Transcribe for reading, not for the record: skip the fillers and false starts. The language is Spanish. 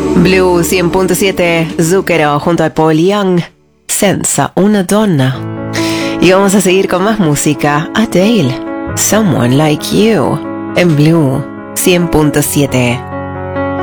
Blue 100.7, Zucchero junto a Paul Young, Senza una donna. Y vamos a seguir con más música. Adele, Someone Like You, en Blue 100.7.